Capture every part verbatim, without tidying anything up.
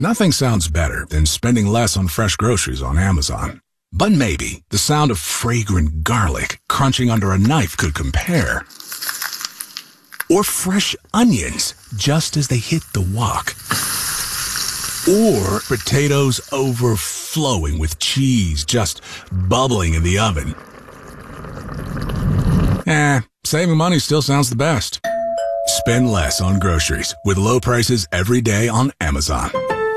Nothing sounds better than spending less on fresh groceries on Amazon. But maybe the sound of fragrant garlic crunching under a knife could compare. Or fresh onions just as they hit the wok. Or potatoes overflowing with cheese just bubbling in the oven. Eh, saving money still sounds the best. Spend less on groceries with low prices every day on Amazon.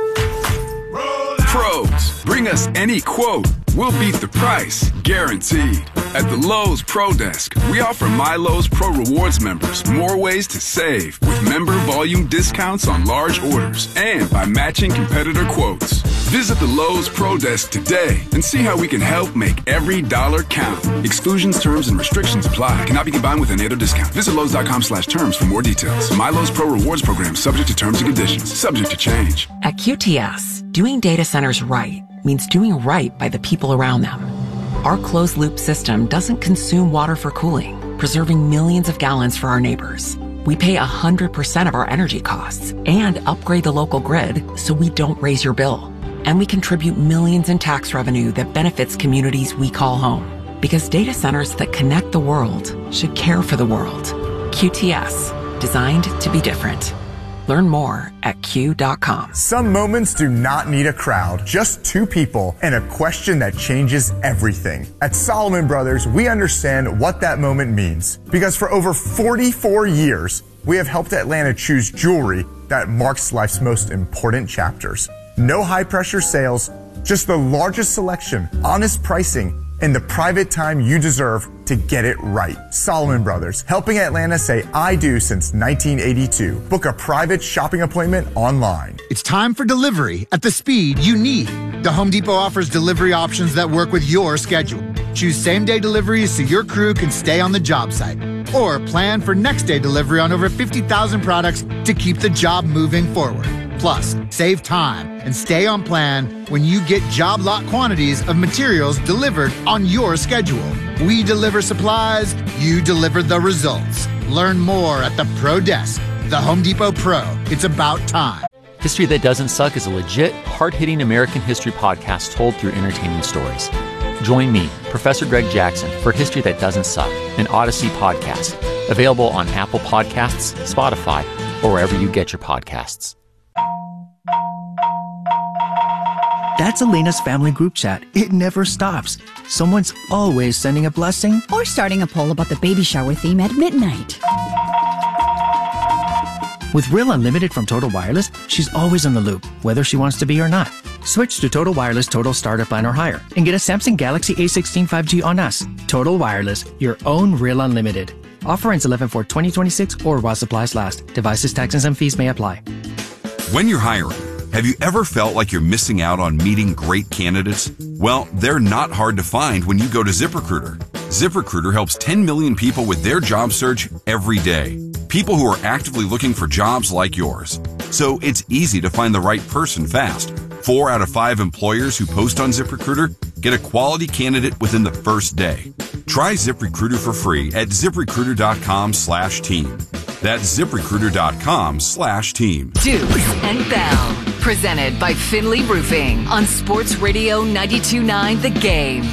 Pros, bring us any quote. We'll beat the price, guaranteed. At the Lowe's Pro Desk, we offer My Lowe's Pro Rewards members more ways to save with member volume discounts on large orders and by matching competitor quotes. Visit the Lowe's Pro Desk today and see how we can help make every dollar count. Exclusions, terms, and restrictions apply. Cannot be combined with any other discount. Visit Lowe's.com slash terms for more details. My Lowe's Pro Rewards program subject to terms and conditions. Subject to change. At Q T S, doing data centers right means doing right by the people around them. Our closed-loop system doesn't consume water for cooling, preserving millions of gallons for our neighbors. We pay one hundred percent of our energy costs and upgrade the local grid so we don't raise your bill. And we contribute millions in tax revenue that benefits communities we call home. Because data centers that connect the world should care for the world. Q T S, designed to be different. Learn more at Q dot com. Some moments do not need a crowd, just two people and a question that changes everything. At Solomon Brothers, we understand what that moment means. Because for over forty-four years, we have helped Atlanta choose jewelry that marks life's most important chapters. No high-pressure sales, just the largest selection, honest pricing, and the private time you deserve to get it right. Solomon Brothers, helping Atlanta say I do since nineteen eighty-two. Book a private shopping appointment online. It's time for delivery at the speed you need. The Home Depot offers delivery options that work with your schedule. Choose same-day deliveries so your crew can stay on the job site. Or plan for next-day delivery on over fifty thousand products to keep the job moving forward. Plus, save time and stay on plan when you get job lot quantities of materials delivered on your schedule. We deliver supplies, you deliver the results. Learn more at the Pro Desk. The Home Depot Pro. It's about time. History That Doesn't Suck is a legit, hard-hitting American history podcast told through entertaining stories. Join me, Professor Greg Jackson, for History That Doesn't Suck, an Odyssey podcast. Available on Apple Podcasts, Spotify, or wherever you get your podcasts. That's Elena's family group chat. It never stops. Someone's always sending a blessing or starting a poll about the baby shower theme at midnight. With Real Unlimited from Total Wireless, she's always in the loop, whether she wants to be or not. Switch to Total Wireless Total Starter Plan or higher and get a Samsung Galaxy A sixteen five G on us. Total Wireless, your own Real Unlimited. Offer ends eleven four twenty twenty-six or while supplies last. Devices, taxes, and fees may apply. When you're hiring, have you ever felt like you're missing out on meeting great candidates? Well, they're not hard to find when you go to ZipRecruiter. ZipRecruiter helps ten million people with their job search every day. People who are actively looking for jobs like yours. So it's easy to find the right person fast. Four out of five employers who post on ZipRecruiter get a quality candidate within the first day. Try ZipRecruiter for free at ZipRecruiter.com slash team. That's ZipRecruiter.com slash team. Dukes and Bell. Presented by Finley Roofing on Sports Radio ninety-two point nine The Game.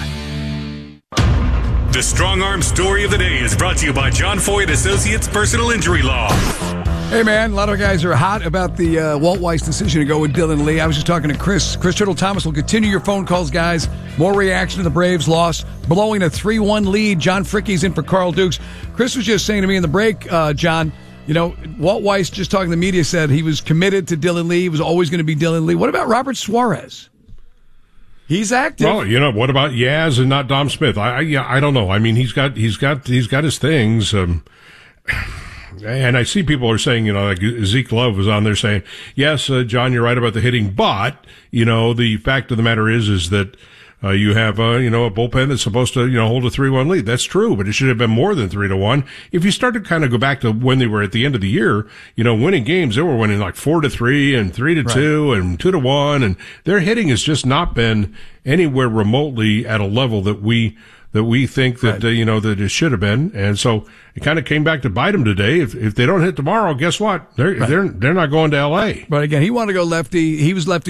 The Strong Arm Story of the Day is brought to you by John Foy and Associates Personal Injury Law. Hey, man, a lot of guys are hot about the uh, Walt Weiss decision to go with Dylan Lee. I was just talking to Chris. Chris Turtle-Thomas will continue your phone calls, guys. More reaction to the Braves' loss, blowing a three one lead. John Fricke's in for Carl Dukes. Chris was just saying to me in the break, uh, John, you know, Walt Weiss, just talking to the media, said he was committed to Dylan Lee. He was always going to be Dylan Lee. What about Robert Suarez? He's active. Well, you know, what about Yaz and not Dom Smith? I, I yeah, I don't know. I mean, he's got he's got he's got his things. Um, and I see people are saying, you know, like Zeke Love was on there saying, yes, uh, John, you're right about the hitting, but you know, the fact of the matter is, is that uh, you have uh, you know, a bullpen that's supposed to, you know, hold a three one lead. That's true, but it should have been more than three to one. If you start to kind of go back to when they were at the end of the year, you know, winning games, they were winning like four to three and three to right. two and two to one, and their hitting has just not been anywhere remotely at a level that we that we think that, right. uh, you know, that it should have been. And so it kind of came back to bite them today. If if they don't hit tomorrow, guess what? They're, right. they're, they're not going to L A. But again, he wanted to go lefty. He was lefty